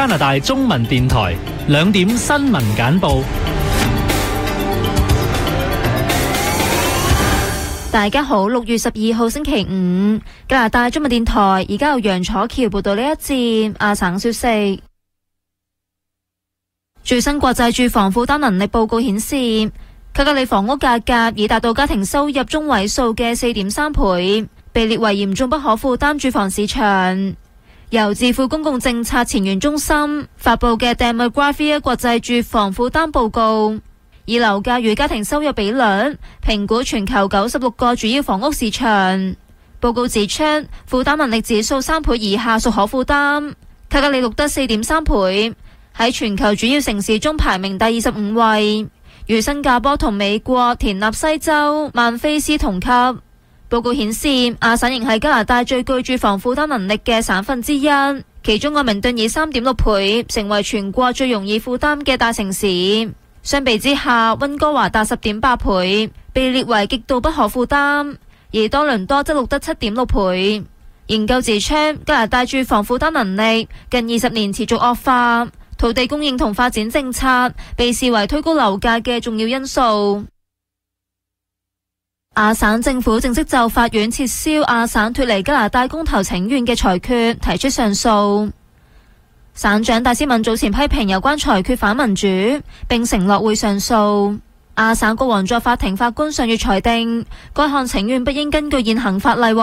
加拿大中文電台2點新聞簡報。 大家好，6月12號星期五，加拿大中文電台而家由楊楚橋報道呢一節亞省消息。最新國際住房負擔能力報告顯示，卡加利房屋價格已達到家庭收入中位數嘅 4.3 倍，被列為嚴重不可負擔住房市場。由智庫公共政策前沿中心發佈嘅 Demographia 國際住房負擔報告，以樓價與家庭收入比率評估全球96個主要房屋市場。報告指出，負擔能力指數3倍以下屬可負擔。卡加利錄得 4.3 倍，喺全球主要城市中排名第25位，與新加坡同美國田納西州、曼菲斯同級。報告顯示，亞省仍係加拿大最具住房負擔能力嘅省份之一，其中愛明頓以 3.6 倍成為全國最容易負擔嘅大城市。相比之下，溫哥華達 10.8 倍，被列為極度不可負擔，而多倫多則錄得 7.6 倍。研究指出，加拿大住房負擔能力近20年持續惡化，土地供應同發展政策被視為推高樓價嘅重要因素。亞省政府正式就法院撤銷亞省脫離加拿大公投請願嘅裁決提出上訴。省長戴斯敏早前批評有關裁決反民主，並承諾會上訴。亞省國王在法庭法官上月裁定，該項請願不應根據現行法例獲